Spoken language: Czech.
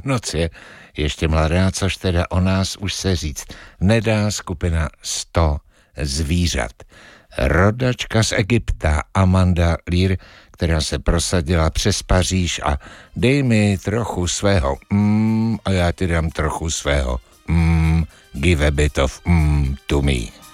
noc je ještě mladá, což teda o nás už se říct nedá. Skupina 100 zvířat. Rodačka z Egypta Amanda Lear, která se prosadila přes Paříž a dej mi trochu svého a já ti dám trochu svého give a bit of to me.